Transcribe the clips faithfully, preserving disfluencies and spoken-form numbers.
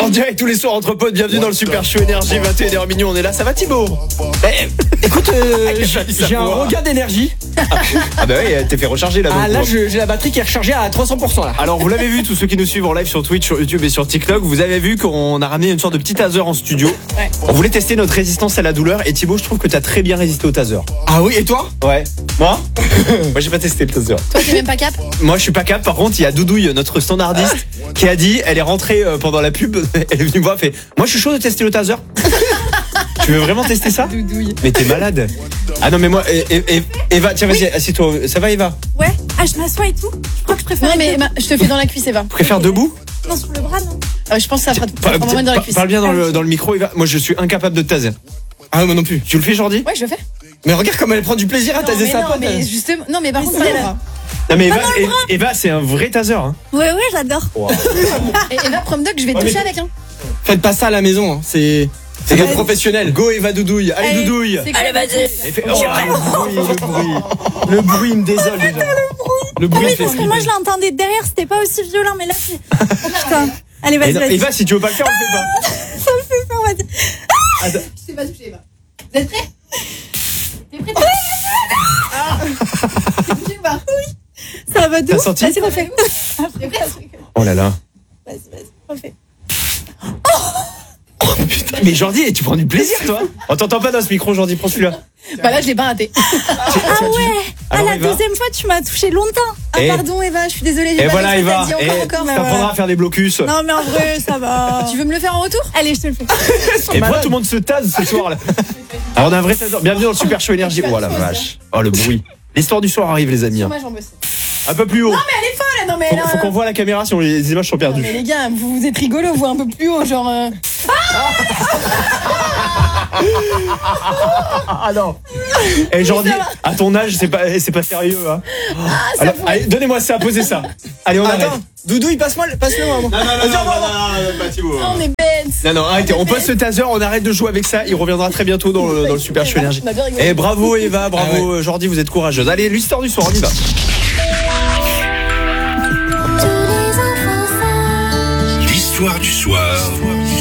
direct tous les soirs entre potes, bienvenue dans le Super Show Énergie, vingt et une heures minuit, on est là, ça va Thibaut? eh, Écoute, euh, j'ai un regain d'énergie. Ah bah oui, t'es fait recharger là. Ah là, je, j'ai la batterie qui est rechargée à trois cents pour cent là. Alors vous l'avez vu, tous ceux qui nous suivent en live sur Twitch, sur YouTube et sur TikTok, vous avez vu qu'on a ramené une sorte de petit taser en studio. Ouais. On voulait tester notre résistance à la douleur et Thibaut, je trouve que t'as très bien résisté au taser. Ah oui, et toi? Ouais. Moi Moi j'ai pas testé le taser. Toi, t'es même pas cap? Moi je suis pas cap, par contre il y a Doudouille, notre standardiste, qui a dit, elle est rentrée pendant la pub, elle est venue me voir, elle fait, moi je suis chaud de tester le taser. Tu veux vraiment tester ça? Doudouille. Mais t'es malade. Ah non mais moi, et, et, et, Eva, tiens vas-y, assieds-toi. Ça va Eva? Ouais. Ah, je m'assois et tout. Je crois que je préfère. Non, mais ma- je te fais dans la cuisse, Eva. Tu préfères debout? Non, sur le bras, non. Ah, je pense que ça fera Pa- vraiment dans la cuisse. Parle bien dans le, dans le micro Eva. Moi je suis incapable de te taser. Ah moi non plus. Tu le fais Jordi? Ouais, je le fais. Mais regarde comme elle prend du plaisir à Non, taser mais sa non, pote. mais elle. justement. Non, mais par Mais contre, c'est pas là. Eva. Non mais Eva, Eva, Eva, c'est un vrai taser hein. Ouais, ouais, j'adore. Et Eva, Promdoc, je vais te Ouais, toucher mais- avec, hein. Faites pas ça à la maison, hein. c'est c'est des professionnels. Go Eva Doudouille. Allez, Allez, Doudouille. c'est quoi? Allez, vas-y. Et fait- oh, le bruit, le bruit. Le bruit me désole déjà. Le Ah bruit oui, me fait parce que moi, je flipper. l'entendais derrière, c'était pas aussi violent, mais là, c'est. Oh putain. Allez, Et vas-y, non, vas-y. Eva, si tu veux pas le faire, on le fait pas. Ça me fait peur, vas-y. Attends. Je t'ai pas touché, Eva. Vous êtes prêts? T'es prêts? T'es touché ou pas? Ça va de T'as ouf. senti? Vas-y, refais. T'es prêt? Oh là là. Vas-y, vas-y, refais. Oh putain. Mais Jordi, tu prends du plaisir toi? On t'entend pas dans ce micro Jordi, prends celui-là. Bah là, je l'ai pas raté. Ah ouais. Ah, Alors, la Eva. deuxième fois, tu m'as touché longtemps. Ah, Et- pardon, Eva, je suis désolée. j'ai Et pas voilà vu ce que Eva. t'as dit encore, Et encore, mais t'apprendras voilà. à faire des blocus. Non, mais en vrai, ça va. Tu veux me le faire en retour? Allez, je te le fais. Et pourquoi tout le monde se tase ce soir là? Alors on a un vrai taser. Bienvenue dans le Super Show Énergie. Oh la vache. Oh le bruit. L'histoire du soir arrive les amis. Sur hein. ma jambe aussi. Un peu plus haut. Non, mais elle est folle, non, mais Faut, là. faut qu'on voit la caméra si on- les images sont Non, perdues. mais les gars, vous, vous êtes rigolo, vous un peu plus haut, genre. euh, Ah non. Et Jordi, à ton âge, c'est pas, c'est pas sérieux. Hein. Alors, allez, donnez-moi ça, posez ça. Allez, on arrête. Attends, Doudou, il passe-moi, passe-le moi. Non, non, non, non, non, pas Thibaut. Oh, on est bêtes. Non, non, arrêtez, on passe ce taser, on arrête de jouer avec ça, il reviendra très bientôt dans le, dans le Super Show Énergie. On a bien rigolé. Et bravo Eva, bravo Ah Jordi, vous êtes courageuse. Allez, l'histoire du soir, on y va. L'histoire du soir.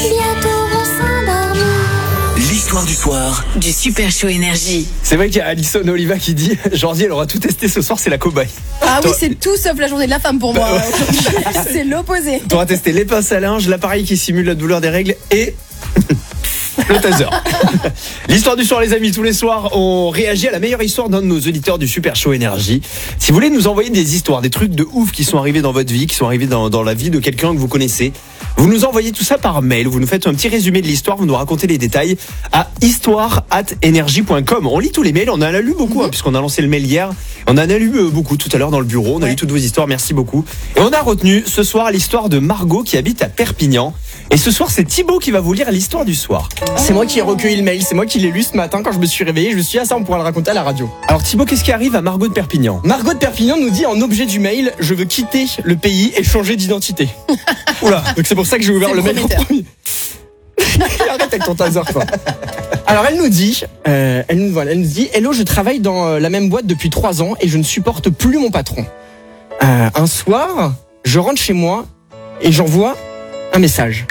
L'histoire du soir. Du Super Show Énergie. C'est vrai qu'il y a Alison Oliva qui dit Jordi, elle aura tout testé ce soir, c'est la cobaye. Ah oui, Toi- c'est tout sauf la journée de la femme pour moi. C'est l'opposé. Tu auras testé les pinces à linge, l'appareil qui simule la douleur des règles et le taser. L'histoire du soir les amis, tous les soirs on réagit à la meilleure histoire d'un de nos auditeurs du Super Show Énergie. Si vous voulez nous envoyer des histoires, des trucs de ouf qui sont arrivés dans votre vie, qui sont arrivés dans, dans la vie de quelqu'un que vous connaissez, vous nous envoyez tout ça par mail, vous nous faites un petit résumé de l'histoire, vous nous racontez les détails à histoire arobase énergie point com. On lit tous les mails, on en a lu beaucoup hein, puisqu'on a lancé le mail hier, on en a lu euh, beaucoup tout à l'heure dans le bureau, on a lu toutes vos histoires, merci beaucoup. Et on a retenu ce soir l'histoire de Margot qui habite à Perpignan. Et ce soir c'est Thibaut qui va vous lire l'histoire du soir. C'est moi qui ai recueilli le mail, c'est moi qui l'ai lu ce matin quand je me suis réveillé. Je me suis dit, ah ça, on pourra le raconter à la radio. Alors Thibaut, qu'est-ce qui arrive à Margot de Perpignan? Margot de Perpignan nous dit en objet du mail, je veux quitter le pays et changer d'identité. Oula, donc c'est pour ça que j'ai ouvert C'est le mail en prometteur. premier. Arrête avec ton taser, quoi. Alors elle nous dit, euh, elle nous voilà, elle nous dit, hello, je travaille dans euh, la même boîte depuis trois ans et je ne supporte plus mon patron. Euh, un soir, je rentre chez moi et j'envoie un message.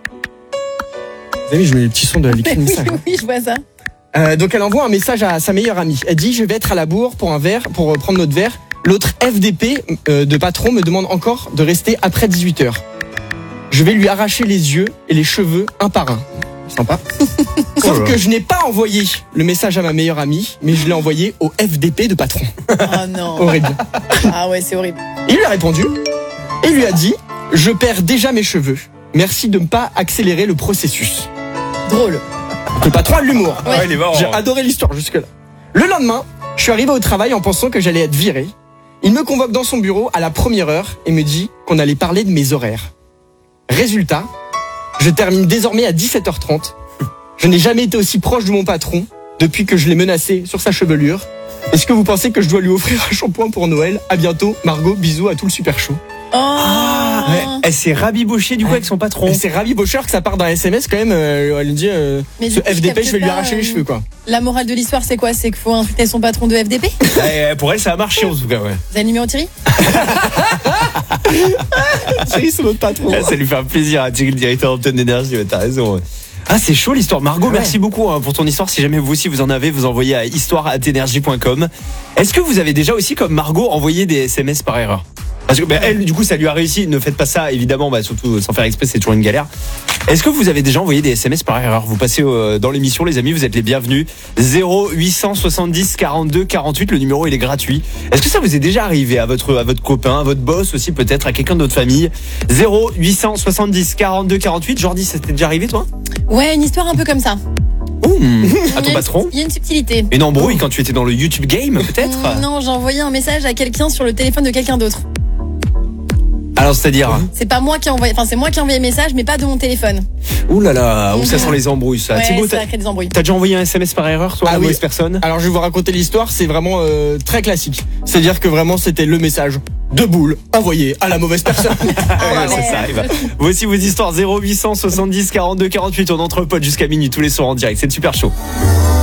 Vous avez vu, je mets les petits sons de l'écrit de Oui, message. oui, je vois ça. Euh, donc elle envoie un message à sa meilleure amie. Elle dit, je vais être à la bourre pour un verre, pour euh, prendre notre verre. L'autre F D P euh, de patron me demande encore de rester après dix-huit heures. Je vais lui arracher les yeux et les cheveux un par un. Sympa. Sauf que je n'ai pas envoyé le message à ma meilleure amie, mais je l'ai envoyé au F D P de patron. Oh non. Horrible. Ah ouais, c'est horrible. Il lui a répondu et lui a dit, je perds déjà mes cheveux. Merci de ne pas accélérer le processus. Drôle. Le patron a de l'humour. Ouais. il est marrant. J'ai adoré l'histoire jusque-là. Le lendemain, je suis arrivé au travail en pensant que j'allais être viré. Il me convoque dans son bureau à la première heure et me dit qu'on allait parler de mes horaires. Résultat, je termine désormais à dix-sept heures trente. Je n'ai jamais été aussi proche de mon patron depuis que je l'ai menacé sur sa chevelure. Est-ce que vous pensez que je dois lui offrir un shampoing pour Noël? À bientôt, Margot, bisous à tout le Super Show. Ah, ouais. Elle s'est rabibochée du coup avec son patron. Et c'est rabibocheur que ça part d'un S M S quand même. euh, elle lui dit euh, Mais ce du coup, je F D P, capte je vais lui pas, arracher euh, les cheveux quoi. La morale de l'histoire, c'est quoi? C'est qu'il faut insulter son patron de F D P? Ouais, pour elle, ça a marché en tout cas, ouais. Vous avez le numéro Thierry? Thierry, c'est notre patron. Ah, ça lui fait un plaisir à Thierry, le directeur d'Antenne d'énergie. Ouais, t'as raison. Ouais. Ah, c'est chaud l'histoire. Margot, Ouais. merci beaucoup hein, pour ton histoire. Si jamais vous aussi vous en avez, vous envoyez à histoire arobase énergie point com. Est-ce que vous avez déjà aussi, comme Margot, envoyé des S M S par erreur? Parce que bah, elle, du coup, ça lui a réussi. Ne faites pas ça, évidemment. Bah, surtout sans faire exprès, c'est toujours une galère. Est-ce que vous avez déjà envoyé des S M S par erreur? Vous passez euh, dans l'émission, les amis, vous êtes les bienvenus. zéro huit cent soixante-dix quarante-deux quarante-huit, le numéro il est gratuit. Est-ce que ça vous est déjà arrivé à votre à votre copain, à votre boss aussi peut-être, à quelqu'un de votre famille? zéro huit cent soixante-dix quarante-deux quarante-huit. Jordi, ça t'est déjà arrivé toi? Ouais, une histoire un peu comme ça. Ouh, à Il y ton a une- patron? Il y a une subtilité. Une embrouille quand tu étais dans le YouTube game peut-être? Mm, Non, j'ai envoyé un message à quelqu'un sur le téléphone de quelqu'un d'autre. Alors c'est-à-dire? C'est pas moi qui ai envoyé, enfin c'est moi qui ai envoyé le message, mais pas de mon téléphone. Ouh là là, où ça sent les embrouilles ça. Ouais, Thibaut, ça t'as crée des embrouilles. t'as déjà envoyé un S M S par erreur toi, à Ah la oui. mauvaise personne? Alors je vais vous raconter l'histoire, c'est vraiment euh, très classique. C'est-à-dire que vraiment c'était le message de boule envoyé à la mauvaise personne. Ouais, Ah, ça, ouais. ça arrive. Voici vos histoires. Zéro huit cent soixante-dix quarante-deux quarante-huit. On entrepote jusqu'à minuit tous les soirs en direct. C'est le super chaud.